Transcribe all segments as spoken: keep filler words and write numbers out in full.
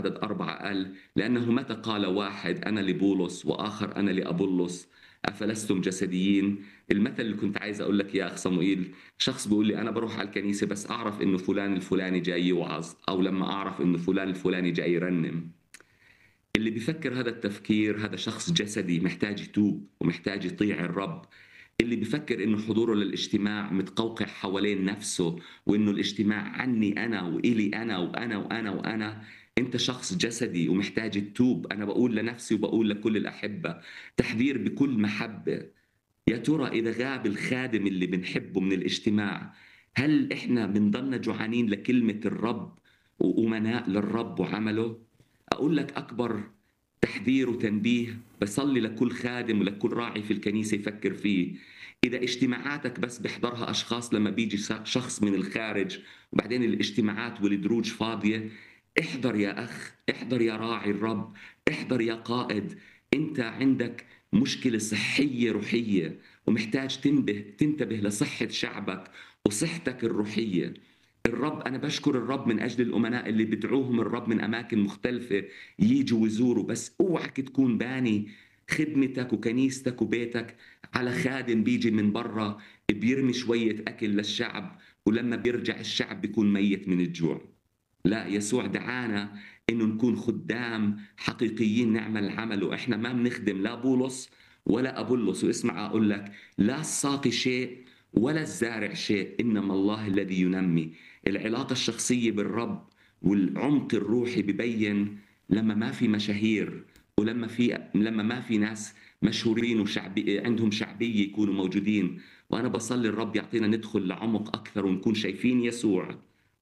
عدد أربعة قال لأنه متى قال واحد أنا لبولس وآخر أنا لأبولس أفلستم جسديين. المثل اللي كنت عايز أقول لك يا أخ صموئيل، شخص بيقول لي أنا بروح على الكنيسة بس أعرف إنه فلان الفلاني جاي يوعظ، أو لما أعرف إنه فلان الفلاني جاي يرنم. اللي بيفكر هذا التفكير هذا شخص جسدي محتاج يتوب ومحتاج يطيع الرب. اللي بيفكر انه حضوره للاجتماع متقوقع حوالين نفسه، وانه الاجتماع عني انا والي انا وانا وانا وانا، انت شخص جسدي ومحتاج تتوب. انا بقول لنفسي وبقول لكل الاحبه تحذير بكل محبه. يا ترى اذا غاب الخادم اللي بنحبه من الاجتماع، هل احنا بنضلنا جوعانين لكلمه الرب وامناء للرب وعمله؟ اقول لك اكبر تحذير وتنبيه بصلي لكل خادم ولكل راعي في الكنيسة يفكر فيه. إذا اجتماعاتك بس بيحضرها أشخاص لما بيجي شخص من الخارج، وبعدين الاجتماعات والدروج فاضية، احضر يا أخ، احضر يا راعي الرب، احضر يا قائد. أنت عندك مشكلة صحية روحية ومحتاج تنبه تنتبه لصحة شعبك وصحتك الروحية. الرب أنا بشكر الرب من أجل الأمناء اللي بدعوهم الرب من أماكن مختلفة ييجوا ويزوروا، بس اوعك تكون باني خدمتك وكنيستك وبيتك على خادم بيجي من برا بيرمي شوية أكل للشعب، ولما بيرجع الشعب بيكون ميت من الجوع. لا، يسوع دعانا إنه نكون خدام حقيقيين نعمل عمل، وإحنا ما بنخدم لا بولس ولا أبولس. واسمع أقول لك، لا الساقي شيء ولا الزارع شيء، إنما الله الذي ينمي. العلاقة الشخصية بالرب والعمق الروحي ببين لما ما في مشاهير، ولما في لما ما في ناس مشهورين وشعبي عندهم شعبية يكونوا موجودين. وأنا بصلي الرب يعطينا ندخل لعمق أكثر ونكون شايفين يسوع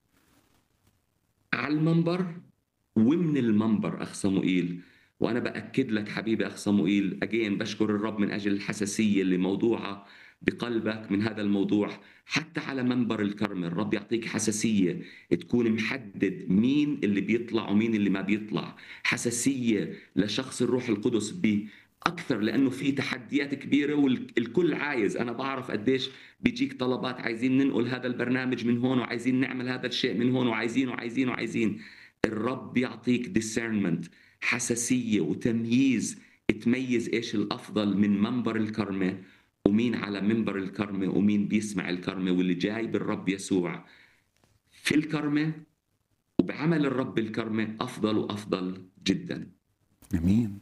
على المنبر ومن المنبر أخ صموئيل. وأنا بأكد لك حبيبي أخ صموئيل، أجين بشكر الرب من أجل الحساسية اللي موضوعة بقلبك من هذا الموضوع. حتى على منبر الكرم الرب يعطيك حساسية، تكون محدد مين اللي بيطلع ومين اللي ما بيطلع. حساسية لشخص الروح القدس ب أكثر، لأنه في تحديات كبيرة والكل عايز. أنا بعرف قديش بيجيك طلبات، عايزين ننقل هذا البرنامج من هون، وعايزين نعمل هذا الشيء من هون، وعايزين وعايزين وعايزين. الرب يعطيك discernment، حساسية وتمييز، تميز إيش الأفضل من منبر الكرمة ومين على منبر الكرمة ومين بيسمع الكرمة. واللي جاي بالرب يسوع في الكرمة وبعمل الرب الكرمة أفضل وأفضل جدا. امين.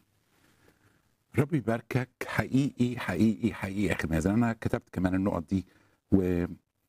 رب يباركك. حقيقي حقيقي حقيقي يا اخي مازن، انا كتبت كمان النقط دي و...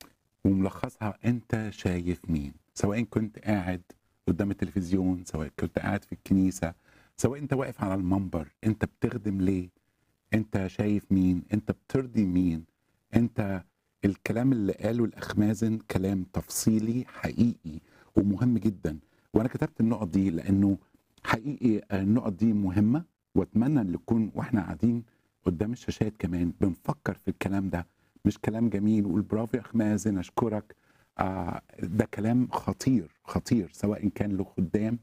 وملخصها. انت شايف مين؟ سواء كنت قاعد قدام التلفزيون، سواء كنت قاعد في الكنيسه، سواء انت واقف على المنبر، انت بتخدم ليه؟ انت شايف مين؟ انت بترضي مين؟ انت الكلام اللي قاله الاخ مازن كلام تفصيلي حقيقي ومهم جدا. وانا كتبت النقط دي لانه حقيقي النقط دي مهمه، واتمنى ان نكون واحنا قاعدين قدام الشاشات كمان بنفكر في الكلام ده. مش كلام جميل وقول برافو يا اخ مازن اشكرك، آه ده كلام خطير خطير سواء كان له خدام.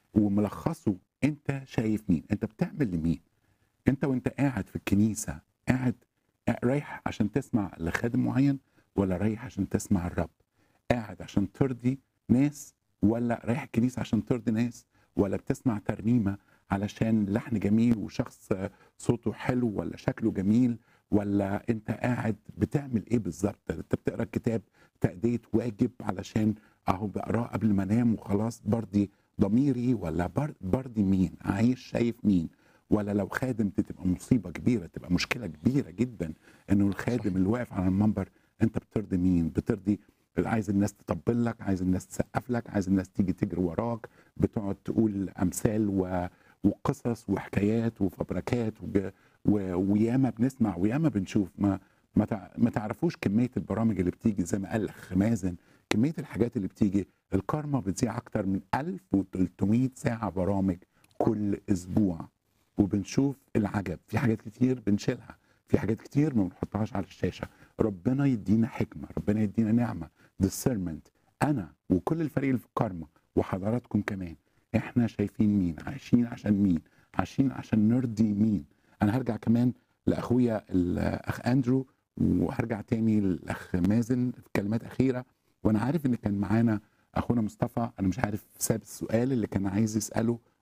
وملخصه انت شايف مين؟ انت بتعمل لمين؟ انت وانت قاعد في الكنيسه قاعد رايح عشان تسمع لخادم معين، ولا رايح عشان تسمع الرب؟ قاعد عشان ترضي ناس، ولا رايح الكنيسه عشان ترضي ناس؟ ولا بتسمع ترنيمه علشان لحن جميل وشخص صوته حلو ولا شكله جميل؟ ولا انت قاعد بتعمل ايه بالظبط؟ انت بتقرا الكتاب تأدية واجب علشان اهو بقراه قبل ما انام وخلاص برضي ضميري؟ ولا برضي مين؟ عايش شايف مين؟ ولا لو خادم تبقى مصيبه كبيره، تبقى مشكله كبيره جدا انه الخادم اللي واقف على المنبر. انت بترضي مين؟ بترضي عايز الناس تطبل لك، عايز الناس تسقف لك، عايز الناس تيجي تجري وراك، بتقعد تقول امثال و... وقصص وحكايات وفبركات وج... و... وياما بنسمع وياما بنشوف. ما ما, تع... ما تعرفوش كميه البرامج اللي بتيجي زي ما قال الاخ مازن، كميه الحاجات اللي بتيجي. الكارما بتذيع اكتر من ألف وثلاثمائة ساعه برامج كل اسبوع، وبنشوف العجب. في حاجات كتير بنشيلها، في حاجات كتير ما بنحطهاش على الشاشة. ربنا يدينا حكمة، ربنا يدينا نعمة discernment. أنا وكل الفريق اللي في الكارما وحضراتكم كمان، إحنا شايفين مين؟ عايشين عشان مين؟ عايشين عشان نرضي مين؟ أنا هرجع كمان لأخويا الأخ أندرو، وهرجع تاني للأخ مازن في كلمات أخيرة. وأنا عارف إن كان معانا اخونا مصطفى انا مش عارف ساب السؤال اللي كان عايز يساله